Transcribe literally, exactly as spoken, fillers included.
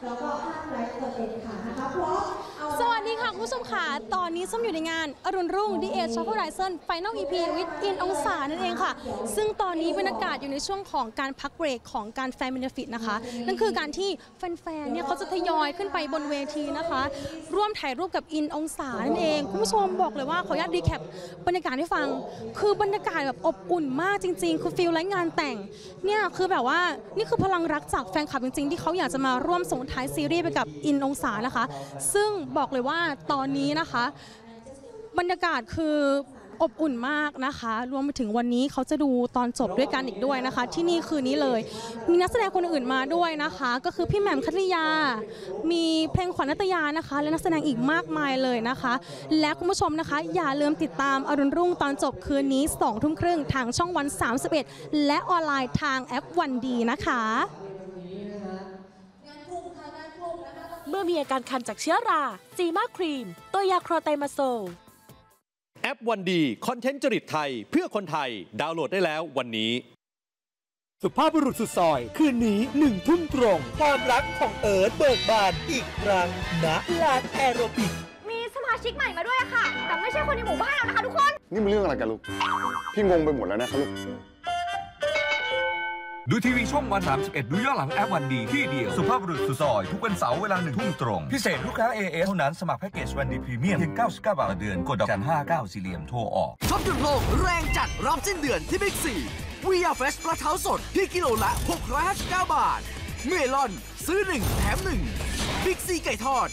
แล้วก็ห้ามไลฟ์ตัวเองค่ะนะคะเพราะสวัสดีค่ะคุณผู้ชมค่ะตอนนี้ส้มอยู่ในงานอรุณรุ่ง ดี เอช Shopper Horizon Final อี พี with in องศานั่นเองค่ะซึ่งตอนนี้บรรยากาศอยู่ในช่วงของการพักเบรกของการแฟนเบเนฟิตนะคะนั่นคือการที่แฟนๆเนี่ยเขาจะทยอยขึ้นไปบนเวทีนะคะร่วมถ่ายรูปกับอินองศานั่นเองคุณผู้ชมบอกเลยว่าขออนุญาตรีแคปบรรยากาศให้ฟังคือบรรยากาศแบบอบอุ่นมากจริงๆคือฟีลไลฟ์งานแต่งเนี่ยคือแบบว่านี่คือพลังรักจากแฟนคลับจริงๆที่เขาอยากจะมาร่วมส่งท้ายซีรีส์ไปกับอินองศานะคะซึ่งบอกเลยว่าตอนนี้นะคะบรรยากาศคืออบอุ่นมากนะคะรวมไปถึงวันนี้เขาจะดูตอนจบด้วยกันอีกด้วยนะคะที่นี่คืนนี้เลยมีนักแสดงคนอื่นมาด้วยนะคะก็คือพี่แหม่มคัทริยามีเพลงขวัญนัตยานะคะและนักแสดงอีกมากมายเลยนะคะและคุณผู้ชมนะคะอย่าลืมติดตามอรุณรุ่งตอนจบคืนนี้สองทุ่มครึ่งทางช่องวันสามสิบเอ็ดและออนไลน์ทางแอปวันดีนะคะเมื่อมีอาการคันจากเชื้อราซีมาครีมตัวยาโครไตมาโซแอปวันดีคอนเทนต์จริตไทยเพื่อคนไทยดาวน์โหลดได้แล้ววันนี้สุภาพบุรุษสุดซอยคืนนี้หนึ่งทุ่มตรงความรักของเอิร์ธเบิกบานอีกครั้งณลานแอโรบิกมีสมาชิกใหม่มาด้วยค่ะแต่ไม่ใช่คนในหมู่บ้านเรานะคะทุกคนนี่มันเรื่องอะไรกันลูกพี่งงไปหมดแล้วนะครับลูกดูทีวีช่องวันสามสิบเอ็ดดูย้อนหลังแอปวันดีที่เดียวสุภาพบุรุษสุดซอยทุกวันเสาร์เวลาหนึ่งทุ่มตรงพิเศษลูกค้า เอ เอส เท่านั้นสมัครแพ็กเกจวันดีพรีเมียมเพียงเก้าสิบเก้าบาทต่อเดือนกดดอกจันห้าเก้าสี่เหลี่ยมโทรออกช็อปหยุดโลกแรงจัดรับสิ้นเดือนที่บิ๊กซีวีอาร์เฟสปลาเท้าสดที่กิโลละหกร้อยห้าสิบเก้าบาทเมลอนซื้อหนึ่งแถมหนึ่งบิ๊กซีไก่ทอด